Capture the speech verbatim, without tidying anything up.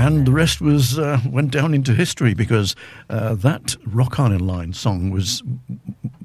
And the rest was uh, went down into history because uh, that Rock On In Line song was